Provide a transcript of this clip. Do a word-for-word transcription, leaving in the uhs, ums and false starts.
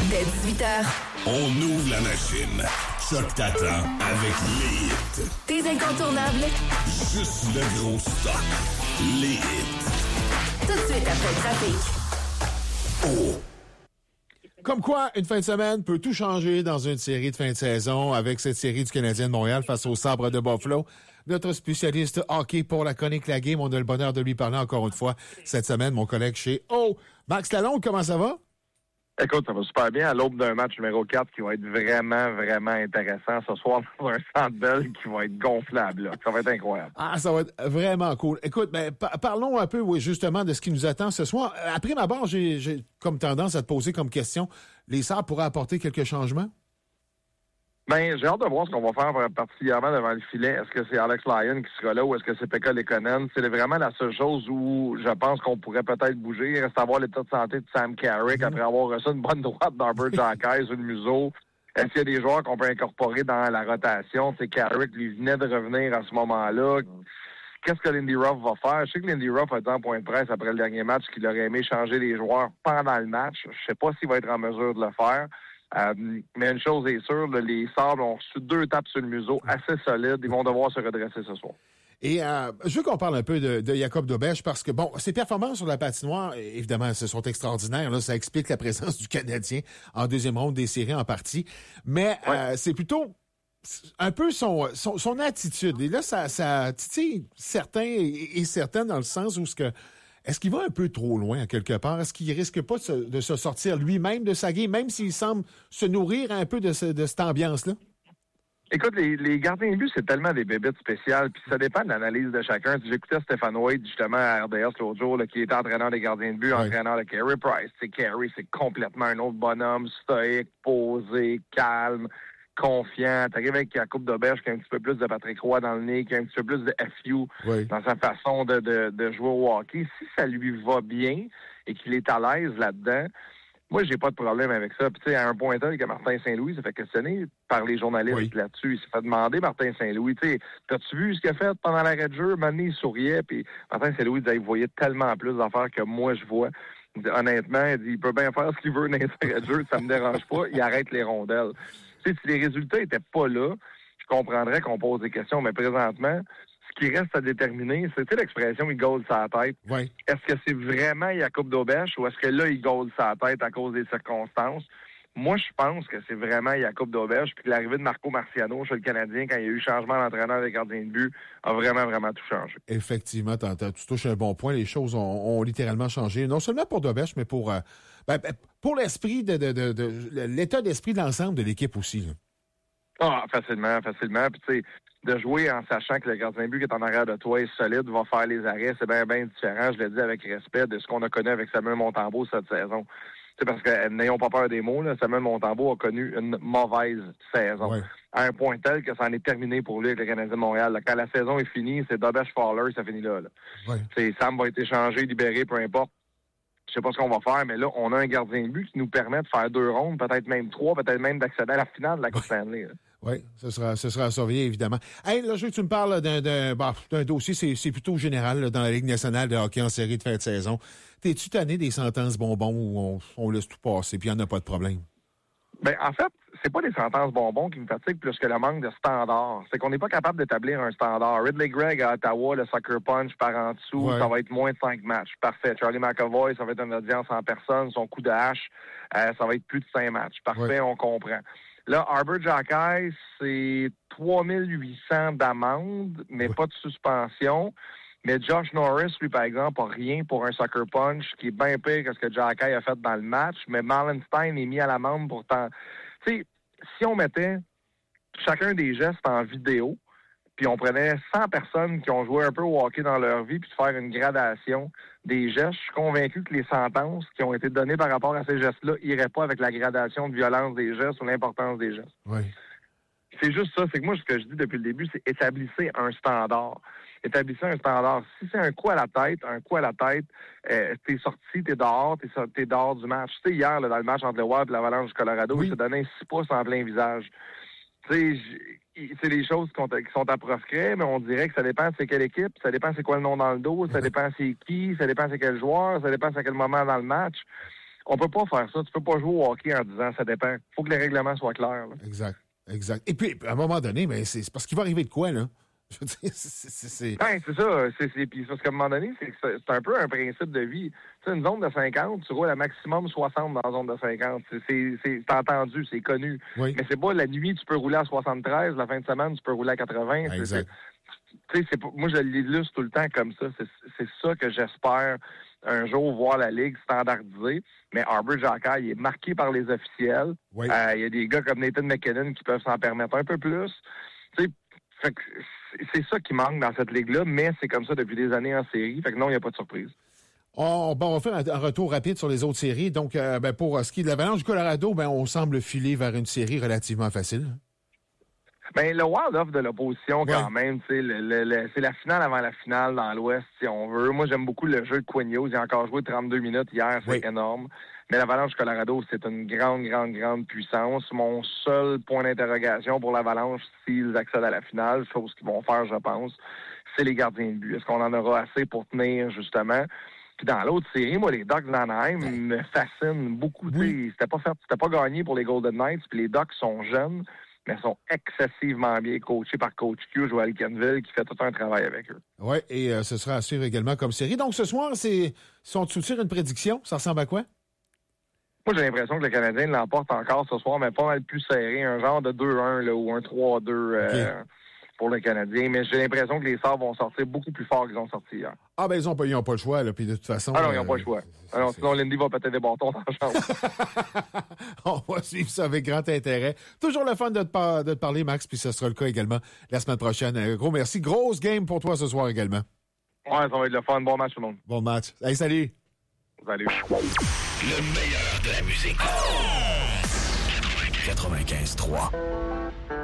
Dès dix-huit heures. On ouvre la machine. Choc t'attend avec les hits. Tes incontournables. Juste le gros stock. Les hits. Tout de suite après le trafic. Oh! Comme quoi, une fin de semaine peut tout changer dans une série de fin de saison avec cette série du Canadien de Montréal face aux Sabres de Buffalo. Notre spécialiste hockey pour la chronique La Game, on a le bonheur de lui parler encore une fois cette semaine, mon collègue chez O. Max Lalonde, comment ça va? Écoute, ça va super bien à l'aube d'un match numéro quatre qui va être vraiment, vraiment intéressant ce soir dans un Centre Bell qui va être gonflable. Là. Ça va être incroyable. Ah, ça va être vraiment cool. Écoute, ben, pa- parlons un peu, oui, justement, de ce qui nous attend ce soir. Après ma barre, j'ai, j'ai comme tendance à te poser comme question, les Sabres pourraient apporter quelques changements? Ben, j'ai hâte de voir ce qu'on va faire particulièrement devant le filet. Est-ce que c'est Alex Lyon qui sera là ou est-ce que c'est Pekka Lekonen? C'est vraiment la seule chose où je pense qu'on pourrait peut-être bouger. Il reste à voir l'état de santé de Sam Carrick après avoir reçu une bonne droite d'Arbor Jacquez ou le museau. Est-ce qu'il y a des joueurs qu'on peut incorporer dans la rotation? C'est Carrick, lui, venait de revenir à ce moment-là. Qu'est-ce que Lindy Ruff va faire? Je sais que Lindy Ruff a dit en point de presse après le dernier match qu'il aurait aimé changer les joueurs pendant le match. Je sais pas s'il va être en mesure de le faire. Euh, mais une chose est sûre, là, les Sabres ont reçu deux tapes sur le museau assez solides. Ils vont devoir se redresser ce soir. Et euh, je veux qu'on parle un peu de, de Jacob Dobèche parce que, bon, ses performances sur la patinoire, évidemment, ce sont extraordinaires. Là, ça explique la présence du Canadien en deuxième ronde des séries en partie. Mais ouais. euh, c'est plutôt un peu son, son, son attitude. Et là, ça, ça titille certains et, et certaines dans le sens où ce que est-ce qu'il va un peu trop loin, à quelque part? Est-ce qu'il risque pas de se, de se sortir lui-même de sa game, même s'il semble se nourrir un peu de, ce, de cette ambiance-là? Écoute, les, les gardiens de but, c'est tellement des bébites spéciales, puis ça dépend de l'analyse de chacun. J'écoutais Stéphane White, justement, à R D S l'autre jour, là, qui était entraîneur des gardiens de but, oui. entraîneur de Carey Price. C'est Carey, c'est complètement un autre bonhomme, stoïque, posé, calme, confiant. T'arrives avec la coupe d'Auberge qui a un petit peu plus de Patrick Roy dans le nez, qui a un petit peu plus de F U oui. dans sa façon de, de, de jouer au hockey. Si ça lui va bien et qu'il est à l'aise là-dedans, moi, j'ai pas de problème avec ça. Puis, tu sais, à un point tel que Martin Saint-Louis s'est fait questionner par les journalistes oui. là-dessus. Il s'est fait demander, Martin Saint-Louis, tu sais, t'as-tu vu ce qu'il a fait pendant l'arrêt de jeu? Maintenant, il souriait, puis Martin Saint-Louis disait, il voyait tellement plus d'affaires que moi, je vois. Il dit, honnêtement, il dit, il peut bien faire ce qu'il veut dans les arrêts de jeu, ça me dérange pas, il arrête les rondelles. Tu sais, si les résultats étaient pas là, je comprendrais qu'on pose des questions, mais présentement, ce qui reste à déterminer, c'est l'expression « il gaule sa tête oui. ». Est-ce que c'est vraiment Jacob Dobèche ou est-ce que là, il gaule sa tête à cause des circonstances? Moi, je pense que c'est vraiment Jacob Dobèche, puis l'arrivée de Marco Marciano chez le Canadien, quand il y a eu changement d'entraîneur des gardiens de but, a vraiment, vraiment tout changé. Effectivement, tu touches un bon point. Les choses ont, ont littéralement changé, non seulement pour Dobèche, mais pour, euh, ben, pour l'esprit, de, de, de, de l'état d'esprit de l'ensemble de l'équipe aussi. Là. Ah, facilement, facilement. Puis tu sais, de jouer en sachant que le gardien de but qui est en arrière de toi est solide, va faire les arrêts, c'est bien, bien différent, je l'ai dit avec respect, de ce qu'on a connu avec Samuel Montembeault cette saison. C'est parce que, n'ayons pas peur des mots, là, Samuel Montembeault a connu une mauvaise saison. Ouais. À un point tel que ça en est terminé pour lui avec le Canadien de Montréal. Là. Quand la saison est finie, c'est Dobèche Fowler, ça finit là. là. Ouais. C'est, Sam va être échangé, libéré, peu importe. Je sais pas ce qu'on va faire, mais là, on a un gardien de but qui nous permet de faire deux rondes, peut-être même trois, peut-être même d'accéder à la finale de la Coupe Stanley. Oui, ce sera, ce sera à surveiller, évidemment. Hey, là, je veux que tu me parles d'un, d'un, bah, d'un dossier, c'est, c'est plutôt général là, dans la Ligue nationale de hockey en série de fin de saison. T'es-tu tanné des sentences bonbons où on, on laisse tout passer puis il n'y en a pas de problème? Ben, en fait, c'est pas les sentences bonbons qui me fatiguent plus que le manque de standard. C'est qu'on n'est pas capable d'établir un standard. Ridley Gregg à Ottawa, le Sucker Punch par en dessous, ouais. ça va être moins de cinq matchs. Parfait. Charlie McAvoy, ça va être une audience en personne. Son coup de hache, euh, ça va être plus de cinq matchs. Parfait, ouais. on comprend. Là, Arbor Jacquez, c'est trois mille huit cents d'amende, mais ouais. pas de suspension. Mais Josh Norris, lui, par exemple, n'a rien pour un sucker punch, qui est bien pire que ce que Jacquez a fait dans le match. Mais Marlenstein est mis à l'amende pour tant... Tu sais, si on mettait chacun des gestes en vidéo, puis on prenait cent personnes qui ont joué un peu au hockey dans leur vie, puis de faire une gradation des gestes, je suis convaincu que les sentences qui ont été données par rapport à ces gestes-là iraient pas avec la gradation de violence des gestes ou l'importance des gestes. Oui. C'est juste ça. C'est que moi, ce que je dis depuis le début, c'est établissez un standard. Établissez un standard. Si c'est un coup à la tête, un coup à la tête, euh, t'es sorti, t'es dehors, t'es, so- t'es dehors du match. Tu sais, hier, là, dans le match entre le Wild et l'Avalanche du Colorado, oui. il s'est donné un six pouces en plein visage. Tu sais, c'est des choses qui sont, qui sont à proscrire, mais on dirait que ça dépend c'est quelle équipe, ça dépend c'est quoi le nom dans le dos, ça dépend c'est qui, ça dépend c'est quel joueur, ça dépend c'est à quel moment dans le match. on peut pas faire ça. Tu peux pas jouer au hockey en disant ça dépend. Faut que les règlements soient clairs. Là. Exact, exact. Et puis, à un moment donné, mais c'est, c'est parce qu'il va arriver de quoi, là? Je veux dire, c'est... c'est, c'est... Ben, c'est ça. C'est, c'est, puis parce qu'à un moment donné, c'est, c'est un peu un principe de vie. Tu sais, une zone de cinquante, tu roules à maximum soixante dans la zone de cinquante. C'est, c'est, c'est, c'est entendu, c'est connu. Oui. Mais c'est pas la nuit, tu peux rouler à soixante-treize, la fin de semaine, tu peux rouler à quatre-vingts. Ah, exact. Tu sais, c'est, moi, je l'illustre tout le temps comme ça. C'est, c'est ça que j'espère un jour voir la Ligue standardisée. Mais Arbor Xhekaj, il est marqué par les officiels. Oui. Euh, il y a des gars comme Nathan McKinnon qui peuvent s'en permettre un peu plus. Tu sais, fait que c'est ça qui manque dans cette ligue-là, mais c'est comme ça depuis des années en série. Fait que non, il n'y a pas de surprise. On, bon, on va faire un, un retour rapide sur les autres séries. Donc, euh, ben, pour ce qui est de l'Avalanche du Colorado, ben, on semble filer vers une série relativement facile. Ben, le Wild offre de l'opposition quand ouais. même. Le, le, le, c'est la finale avant la finale dans l'Ouest, si on veut. Moi, j'aime beaucoup le jeu de Quinn Hughes. Il a encore joué trente-deux minutes hier, c'est oui. énorme. Mais l'Avalanche du Colorado, c'est une grande, grande, grande puissance. Mon seul point d'interrogation pour l'Avalanche, s'ils accèdent à la finale, chose qu'ils vont faire, je pense, c'est les gardiens de but. Est-ce qu'on en aura assez pour tenir, justement? Puis dans l'autre série, moi, les Ducks d'Anaheim me fascinent beaucoup. Oui. C'était pas fait, c'était pas gagné pour les Golden Knights, puis les Ducks sont jeunes, mais sont excessivement bien coachés par Coach Q, Joel Kenville, qui fait tout un travail avec eux. Oui, et euh, ce sera à suivre également comme série. Donc, ce soir, c'est sont-ils sur une prédiction? Ça ressemble à quoi? Moi, j'ai l'impression que le Canadien l'emporte encore ce soir, mais pas mal plus serré, un genre de deux un là, ou un trois deux okay. euh, pour le Canadien. Mais j'ai l'impression que les Sabres vont sortir beaucoup plus fort qu'ils ont sorti hier. Ah, ben ils n'ont pas, ils ont pas le choix, là, puis de toute façon... Ah non, ils n'ont euh, pas le choix. C'est, Alors, c'est, sinon, Lindy va péter des bâtons dans la chambre. On va suivre ça avec grand intérêt. Toujours le fun de te, par- de te parler, Max, puis ce sera le cas également la semaine prochaine. Un gros merci. Grosse game pour toi ce soir également. Ouais, ça va être le fun. Bon match, tout le monde. Bon match. Hey, salut. Salut. Le meilleur de la musique. quatre-vingt-quinze trois.